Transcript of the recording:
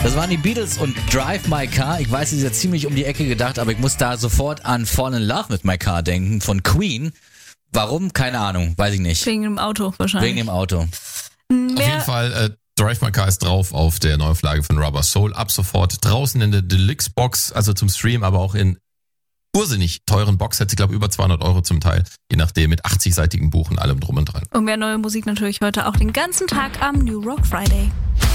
Das waren die Beatles und Drive My Car. Ich weiß, es ist ja ziemlich um die Ecke gedacht, aber ich muss da sofort an Fall in Love with My Car denken von Queen. Warum? Keine Ahnung, weiß ich nicht. Wegen dem Auto wahrscheinlich. Wegen dem Auto. Auf jeden Fall, Drive My Car ist drauf auf der Neuauflage von Rubber Soul. Ab sofort draußen in der Deluxe-Box, also zum Stream, aber auch in ursinnig teuren Boxsets. Ich glaube, über 200 € zum Teil. Je nachdem, mit 80-seitigen Buch und allem drum und dran. Und mehr neue Musik natürlich heute auch den ganzen Tag am New Rock Friday.